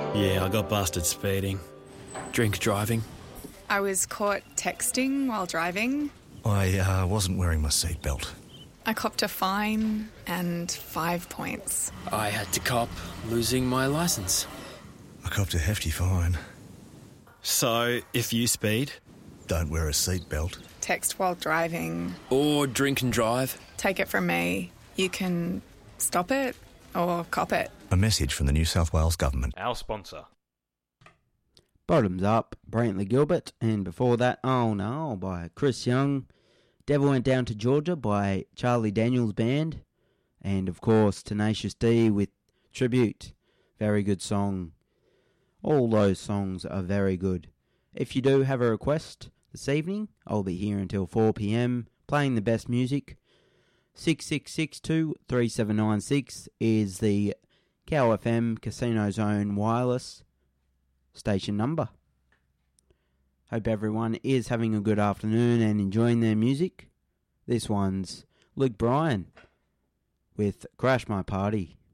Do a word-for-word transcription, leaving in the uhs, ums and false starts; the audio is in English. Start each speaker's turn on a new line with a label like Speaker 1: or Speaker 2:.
Speaker 1: Yeah, I got busted speeding. Drink driving.
Speaker 2: I was caught texting while driving.
Speaker 3: I uh, wasn't wearing my seatbelt.
Speaker 2: I copped a fine and five points.
Speaker 1: I had to cop losing my licence.
Speaker 3: I copped a hefty fine.
Speaker 1: So, if you speed...
Speaker 3: Don't wear a seatbelt.
Speaker 2: Text while driving.
Speaker 1: Or drink and drive.
Speaker 2: Take it from me. You can stop it or cop it.
Speaker 3: A message from the New South Wales Government.
Speaker 4: Our sponsor.
Speaker 5: Bottoms Up, Brantley Gilbert, and before that, Oh No, by Chris Young. Devil Went Down to Georgia by Charlie Daniels Band. And of course, Tenacious D with Tribute. Very good song. All those songs are very good. If you do have a request this evening, I'll be here until four p.m. playing the best music. six six six two three seven nine six is the Cow F M Casino Zone wireless station number. Hope everyone is having a good afternoon and enjoying their music. This one's Luke Bryan with Crash My Party.